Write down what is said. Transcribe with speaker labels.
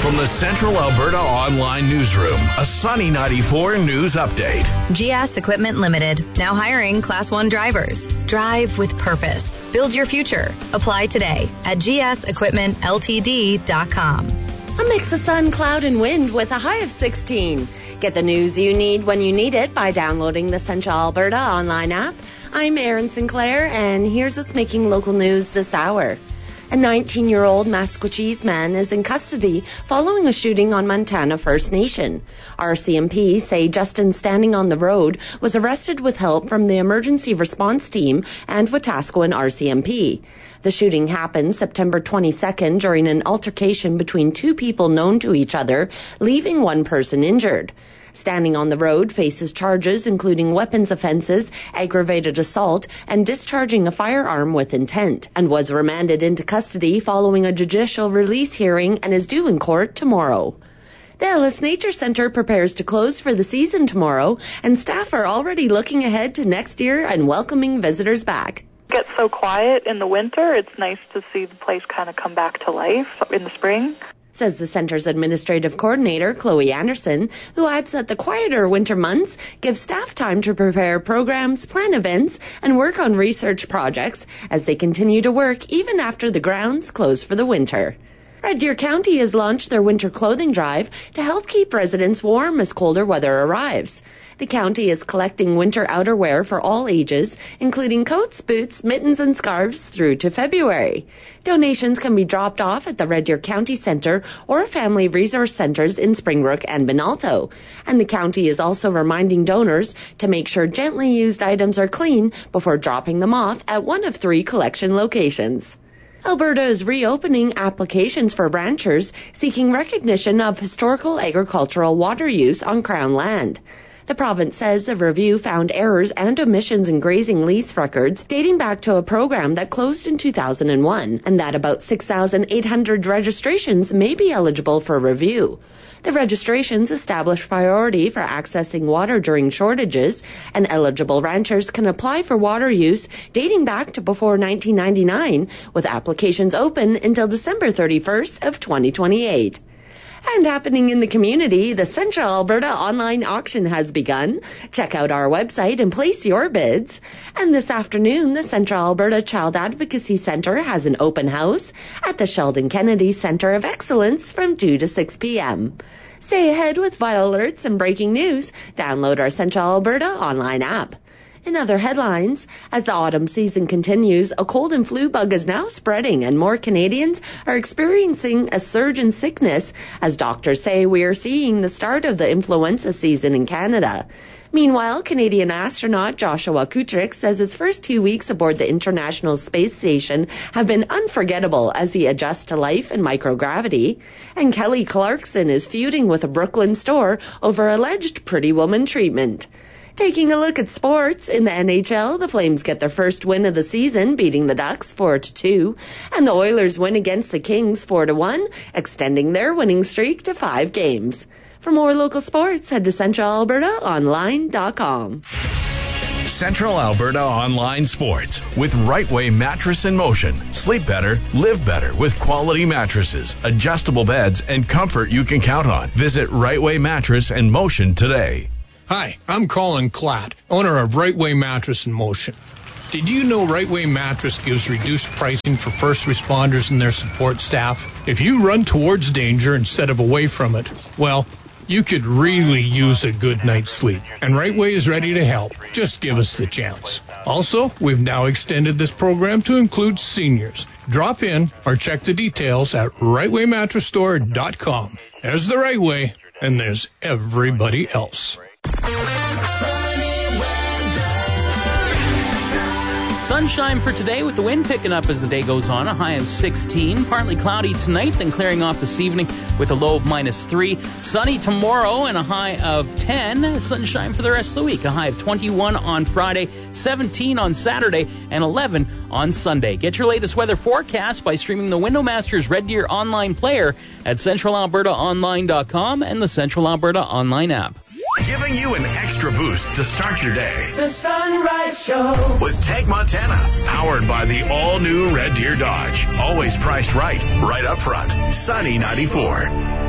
Speaker 1: From the Central Alberta Online Newsroom, a Sunny 94 news update.
Speaker 2: GS Equipment Limited, now hiring Class 1 drivers. Drive with purpose. Build your future. Apply today at gsequipmentltd.com.
Speaker 3: A mix of sun, cloud, and wind with a high of 16. Get the news you need when you need it by downloading the Central Alberta online app. I'm Erin Sinclair, and here's what's making local news this hour. A 19-year-old Maskwacis man is in custody following a shooting on Montana First Nation. RCMP say Justin Standing on the Road was arrested with help from the emergency response team and Wetaskiwin RCMP. The shooting happened September 22nd during an altercation between two people known to each other, leaving one person injured. Standing on the Road faces charges including weapons offenses, aggravated assault, and discharging a firearm with intent, and was remanded into custody following a judicial release hearing and is due in court tomorrow. The Ellis Nature Centre prepares to close for the season tomorrow, and staff are already looking ahead to next year and welcoming visitors back.
Speaker 4: It gets so quiet in the winter, it's nice to see the place kind of come back to life in the spring,
Speaker 3: says the centre's administrative coordinator, Chloe Anderson, who adds that the quieter winter months give staff time to prepare programs, plan events, and work on research projects as they continue to work even after the grounds close for the winter. Red Deer County has launched their winter clothing drive to help keep residents warm as colder weather arrives. The county is collecting winter outerwear for all ages, including coats, boots, mittens, and scarves through to February. Donations can be dropped off at the Red Deer County Centre or Family Resource Centres in Springbrook and Benalto. And the county is also reminding donors to make sure gently used items are clean before dropping them off at one of 3 collection locations. Alberta is reopening applications for ranchers seeking recognition of historical agricultural water use on Crown land. The province says a review found errors and omissions in grazing lease records dating back to a program that closed in 2001, and that about 6,800 registrations may be eligible for review. The registrations establish priority for accessing water during shortages, and eligible ranchers can apply for water use dating back to before 1999, with applications open until December 31st of 2028. And happening in the community, the Central Alberta online auction has begun. Check out our website and place your bids. And this afternoon, the Central Alberta Child Advocacy Centre has an open house at the Sheldon Kennedy Centre of Excellence from 2 to 6 p.m. Stay ahead with vital alerts and breaking news. Download our Central Alberta online app. In other headlines, as the autumn season continues, a cold and flu bug is now spreading and more Canadians are experiencing a surge in sickness as doctors say we are seeing the start of the influenza season in Canada. Meanwhile, Canadian astronaut Joshua Kutrick says his first 2 weeks aboard the International Space Station have been unforgettable as he adjusts to life in microgravity. And Kelly Clarkson is feuding with a Brooklyn store over alleged Pretty Woman treatment. Taking a look at sports, in the NHL, the Flames get their first win of the season, beating the Ducks 4-2, and the Oilers win against the Kings 4-1, extending their winning streak to 5 games. For more local sports, head to centralalbertaonline.com.
Speaker 1: Central Alberta Online Sports with Right Way Mattress in Motion. Sleep better, live better with quality mattresses, adjustable beds, and comfort you can count on. Visit Right Way Mattress in Motion today.
Speaker 5: Hi, I'm Colin Klatt, owner of Right Way Mattress in Motion. Did you know Right Way Mattress gives reduced pricing for first responders and their support staff? If you run towards danger instead of away from it, well, you could really use a good night's sleep. And Right Way is ready to help. Just give us the chance. Also, we've now extended this program to include seniors. Drop in or check the details at rightwaymattressstore.com. There's the Right Way, and there's everybody else.
Speaker 6: Sunshine for today with the wind picking up as the day goes on, a high of 16. Partly cloudy tonight, then clearing off this evening with a low of -3. Sunny tomorrow and a high of 10. Sunshine for the rest of the week, a high of 21 on Friday, 17 on Saturday, and 11 on Sunday. Get your latest weather forecast by streaming the Windowmasters Red Deer online player at centralalbertaonline.com and the Central Alberta online app.
Speaker 1: Giving you an extra boost to start your day.
Speaker 7: The Sunrise Show
Speaker 1: with Tank Montana, powered by the all-new Red Deer Dodge. Always priced right up front. Sunny 94.